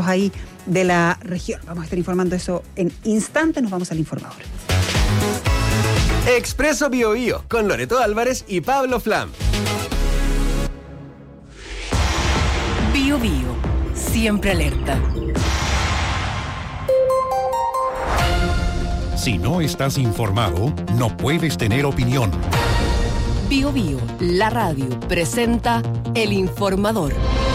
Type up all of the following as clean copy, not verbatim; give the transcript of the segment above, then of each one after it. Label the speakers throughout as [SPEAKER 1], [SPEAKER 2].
[SPEAKER 1] equipos ahí de la región. Vamos a estar informando eso en instantes. Nos vamos al informador.
[SPEAKER 2] Expreso Bio Bio con Loreto Álvarez y Pablo Flam.
[SPEAKER 3] Bio Bio, siempre alerta.
[SPEAKER 4] Si no estás informado, no puedes tener opinión.
[SPEAKER 3] Bio Bio, la radio, presenta El Informador.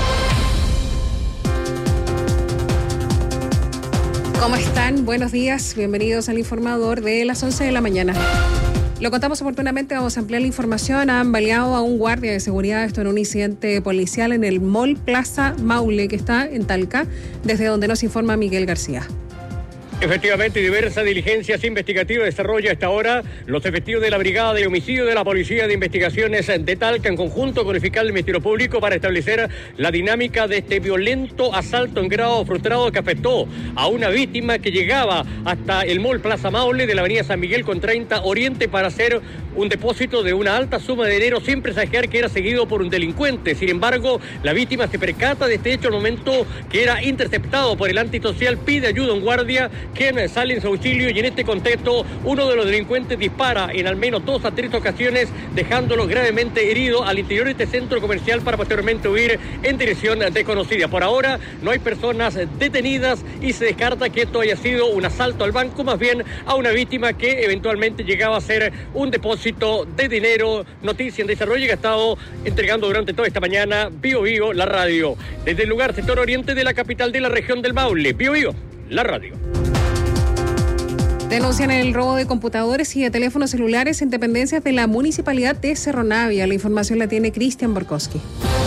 [SPEAKER 5] ¿Cómo están? Buenos días, bienvenidos al Informador de las 11 de la mañana. Lo contamos oportunamente, vamos a ampliar la información. Han baleado a un guardia de seguridad, esto en un incidente policial en el Mall Plaza Maule, que está en Talca, desde donde nos informa Miguel García.
[SPEAKER 6] Efectivamente, diversas diligencias investigativas desarrolla hasta ahora los efectivos de la Brigada de Homicidio de la Policía de Investigaciones de Talca en conjunto con el fiscal del Ministerio Público para establecer la dinámica de este violento asalto en grado frustrado que afectó a una víctima que llegaba hasta el Mall Plaza Maule de la avenida San Miguel con 30 Oriente para hacer un depósito de una alta suma de dinero sin presagiar que era seguido por un delincuente. Sin embargo, la víctima se percata de este hecho al momento que era interceptado por el antisocial, pide ayuda a un guardia quien sale en su auxilio y en este contexto uno de los delincuentes dispara en al menos 2 a 3 ocasiones dejándolo gravemente herido al interior de este centro comercial para posteriormente huir en dirección desconocida. Por ahora no hay personas detenidas y se descarta que esto haya sido un asalto al banco, más bien a una víctima que eventualmente llegaba a ser un depósito de dinero. Noticia en desarrollo que ha estado entregando durante toda esta mañana Bio Bio, la radio. Desde el lugar sector oriente de la capital de la región del Maule, Bio Bio, la radio.
[SPEAKER 5] Denuncian el robo de computadores y de teléfonos celulares en dependencias de la Municipalidad de Cerro Navia. La información la tiene Cristian Borkowski.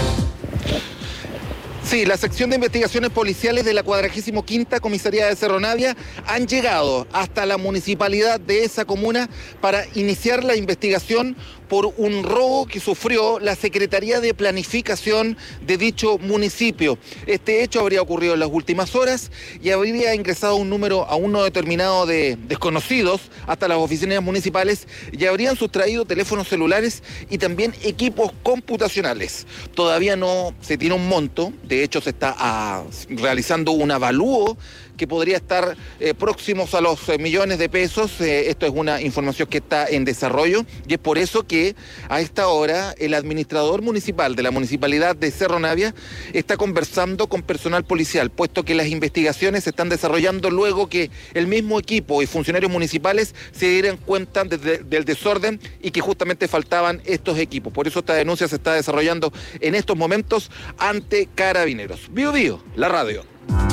[SPEAKER 7] Sí, la sección de investigaciones policiales de la 45ª Comisaría de Cerro Navia han llegado hasta la municipalidad de esa comuna para iniciar la investigación por un robo que sufrió la Secretaría de Planificación de dicho municipio. Este hecho habría ocurrido en las últimas horas y habría ingresado un número aún no determinado de desconocidos hasta las oficinas municipales y habrían sustraído teléfonos celulares y también equipos computacionales. Todavía no se tiene un monto, de hecho se está realizando un avalúo que podría estar próximos a los millones de pesos. Esto es una información que está en desarrollo y es por eso que a esta hora el administrador municipal de la Municipalidad de Cerro Navia está conversando con personal policial, puesto que las investigaciones se están desarrollando luego que el mismo equipo y funcionarios municipales se dieran cuenta del desorden y que justamente faltaban estos equipos. Por eso esta denuncia se está desarrollando en estos momentos ante Carabineros. Bio Bio, la radio.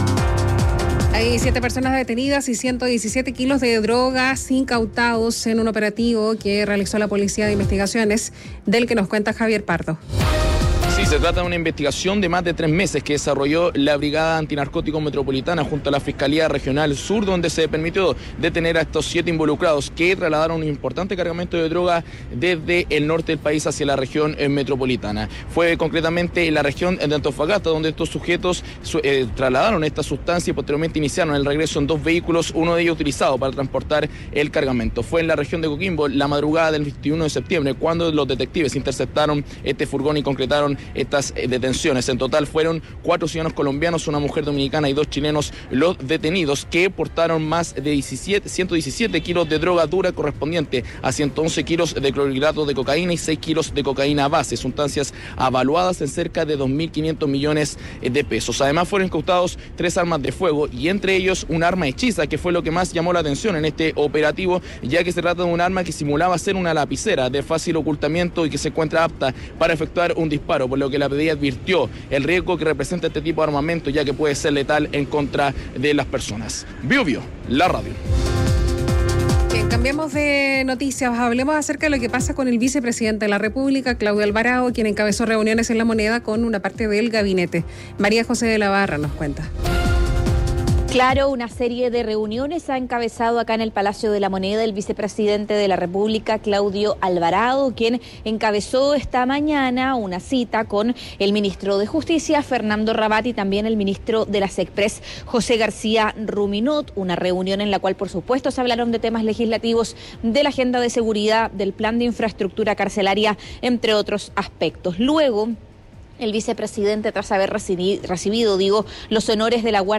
[SPEAKER 5] Hay 7 personas detenidas y 117 kilos de drogas incautados en un operativo que realizó la Policía de Investigaciones, del que nos cuenta Javier Pardo.
[SPEAKER 8] Sí, se trata de una investigación de más de 3 meses que desarrolló la Brigada Antinarcóticos Metropolitana junto a la Fiscalía Regional Sur, donde se permitió detener a estos 7 involucrados que trasladaron un importante cargamento de droga desde el norte del país hacia la región metropolitana. Fue concretamente en la región de Antofagasta donde estos sujetos trasladaron esta sustancia y posteriormente iniciaron el regreso en 2 vehículos, uno de ellos utilizado para transportar el cargamento. Fue en la región de Coquimbo la madrugada del 21 de septiembre cuando los detectives interceptaron este furgón y concretaron estas detenciones. En total fueron 4 ciudadanos colombianos, una mujer dominicana y 2 chilenos los detenidos, que portaron más de 117 kilos de droga dura correspondiente a 111 kilos de clorhidrato de cocaína y 6 kilos de cocaína base, sustancias avaluadas en cerca de 2.500 millones de pesos. Además fueron incautados 3 armas de fuego y entre ellos un arma hechiza, que fue lo que más llamó la atención en este operativo, ya que se trata de un arma que simulaba ser una lapicera de fácil ocultamiento y que se encuentra apta para efectuar un disparo, por lo que la PDI advirtió el riesgo que representa este tipo de armamento, ya que puede ser letal en contra de las personas. Bio Bio, la radio.
[SPEAKER 5] Bien, cambiemos de noticias. Hablemos acerca de lo que pasa con el vicepresidente de la República, Claudio Alvarado, quien encabezó reuniones en La Moneda con una parte del gabinete. María José de la Barra nos cuenta.
[SPEAKER 9] Claro, una serie de reuniones ha encabezado acá en el Palacio de la Moneda el vicepresidente de la República, Claudio Alvarado, quien encabezó esta mañana una cita con el ministro de Justicia, Fernando Rabat, y también el ministro de la SECPRES, José García Ruminot, una reunión en la cual, por supuesto, se hablaron de temas legislativos, de la agenda de seguridad, del plan de infraestructura carcelaria, entre otros aspectos. Luego, el vicepresidente, tras haber recibido los honores de la Guardia